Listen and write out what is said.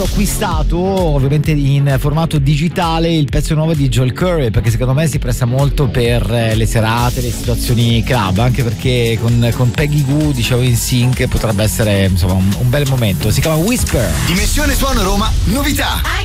Ho acquistato ovviamente in formato digitale il pezzo nuovo di Joel Curry, perché secondo me si presta molto per le serate, le situazioni club, anche perché con Peggy Goo, diciamo, in sync potrebbe essere insomma un bel momento. Si chiama Whisper. Dimensione Suono Roma, novità.